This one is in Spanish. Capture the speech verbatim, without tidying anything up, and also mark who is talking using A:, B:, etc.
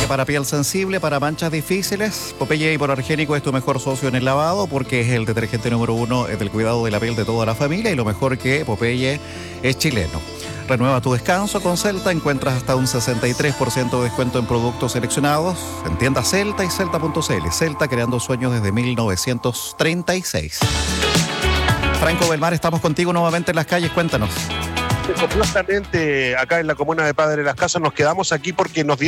A: para piel sensible, para manchas difíciles, Popeye Hipoalergénico es tu mejor socio en el lavado porque es el detergente número uno del cuidado de la piel de toda la familia y lo mejor que Popeye es chileno. Renueva tu descanso con Celta, encuentras hasta un sesenta y tres por ciento de descuento en productos seleccionados en tiendas Celta y Celta punto c l. Celta, creando sueños desde mil novecientos treinta y seis. Franco Belmar, estamos contigo nuevamente en las calles, cuéntanos.
B: Completamente acá en la comuna de Padre Las Casas, nos quedamos aquí porque nos